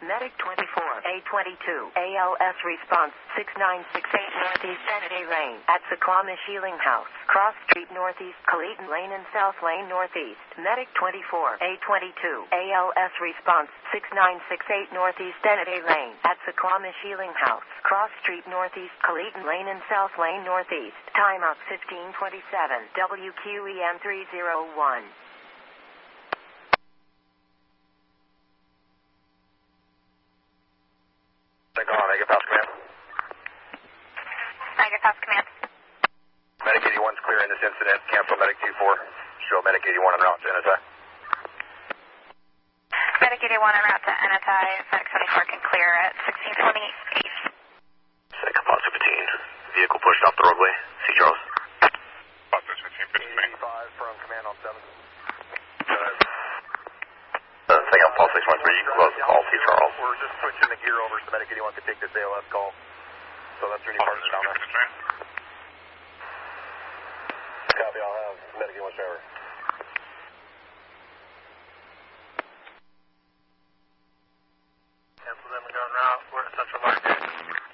Medic 24, A22, ALS response 6968 Northeast Kennedy Lane at Sequama Shieling House, Cross Street Northeast, Clayton Lane and South Lane Northeast. Medic 24, A22, ALS response 6968 Northeast Kennedy Lane at Sequama Shieling House, Cross Street Northeast, Clayton Lane and South Lane Northeast. Timeout 1527, WQEM 301. Mega Pass Command. Mega Pass Command. Medic 81's clear in this incident. Cancel Medic 24. Show Medic 81 en route to NSI. Medic 81 en route to NSI. Medic 74 can clear at 1628. Second Fox 15. Vehicle pushed off the roadway. See Charles. Fox 15, 5 from command on 7. Second Fox 613. You can close the call. See Charles. We're just switching the gear over so Medic 81 can take this ALS call. So that's your new partner down there. Copy, I'll have Medic 81 driver. Cancel them and go en route. We're at Central